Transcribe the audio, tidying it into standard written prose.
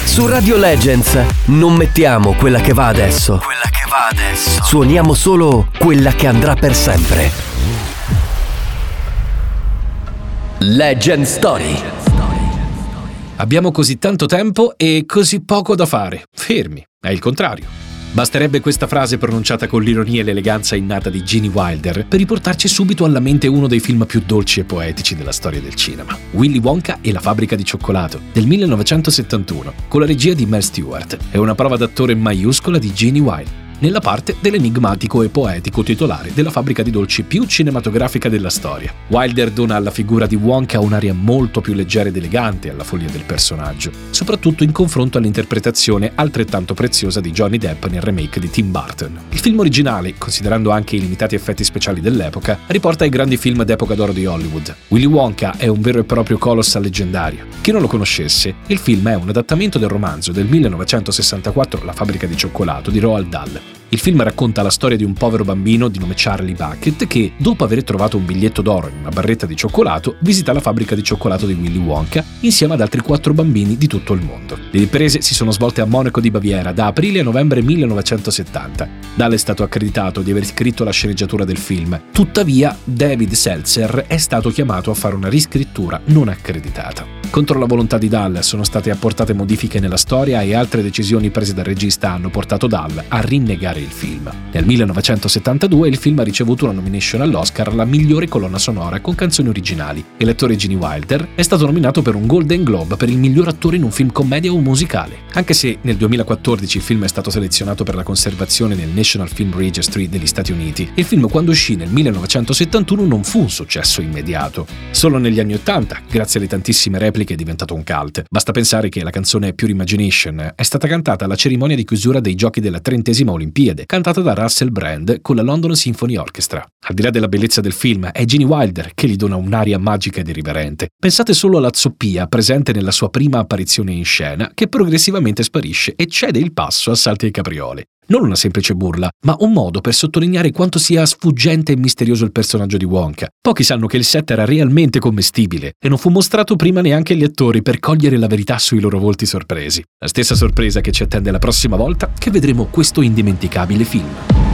Su Radio Legends non mettiamo quella che va adesso. Suoniamo solo quella che andrà per sempre. Legend Story. Abbiamo così tanto tempo e così poco da fare. Fermi, è il contrario. Basterebbe questa frase pronunciata con l'ironia e l'eleganza innata di Gene Wilder per riportarci subito alla mente uno dei film più dolci e poetici della storia del cinema, Willy Wonka e la fabbrica di cioccolato, del 1971, con la regia di Mel Stewart e una prova d'attore maiuscola di Gene Wilder, nella parte dell'enigmatico e poetico titolare della fabbrica di dolci più cinematografica della storia. Wilder dona alla figura di Wonka un'aria molto più leggera ed elegante alla follia del personaggio, soprattutto in confronto all'interpretazione altrettanto preziosa di Johnny Depp nel remake di Tim Burton. Il film originale, considerando anche i limitati effetti speciali dell'epoca, riporta ai grandi film d'epoca d'oro di Hollywood. Willy Wonka è un vero e proprio colossal leggendario. Chi non lo conoscesse, il film è un adattamento del romanzo del 1964 La fabbrica di cioccolato di Roald Dahl. Il film racconta la storia di un povero bambino di nome Charlie Bucket che, dopo aver trovato un biglietto d'oro in una barretta di cioccolato, visita la fabbrica di cioccolato di Willy Wonka insieme ad altri 4 bambini di tutto il mondo. Le riprese si sono svolte a Monaco di Baviera da aprile a novembre 1970. Dahl è stato accreditato di aver scritto la sceneggiatura del film. Tuttavia, David Seltzer è stato chiamato a fare una riscrittura non accreditata. Contro la volontà di Dahl sono state apportate modifiche nella storia e altre decisioni prese dal regista hanno portato Dahl a rinnegare il film. Nel 1972 il film ha ricevuto una nomination all'Oscar alla migliore colonna sonora con canzoni originali e l'attore Gene Wilder è stato nominato per un Golden Globe per il miglior attore in un film commedia o musicale. Anche se nel 2014 il film è stato selezionato per la conservazione nel National Film Registry degli Stati Uniti, il film quando uscì nel 1971 non fu un successo immediato. Solo negli anni 80, grazie alle tantissime repliche, è diventato un cult. Basta pensare che la canzone Pure Imagination è stata cantata alla cerimonia di chiusura dei giochi della 30ª Olimpiade, cantata da Russell Brand con la London Symphony Orchestra. Al di là della bellezza del film, è Gene Wilder che gli dona un'aria magica ed irriverente. Pensate solo alla zoppia presente nella sua prima apparizione in scena, che progressivamente sparisce e cede il passo a salti e capriole. Non una semplice burla, ma un modo per sottolineare quanto sia sfuggente e misterioso il personaggio di Wonka. Pochi sanno che il set era realmente commestibile e non fu mostrato prima neanche agli attori per cogliere la verità sui loro volti sorpresi. La stessa sorpresa che ci attende la prossima volta che vedremo questo indimenticabile film.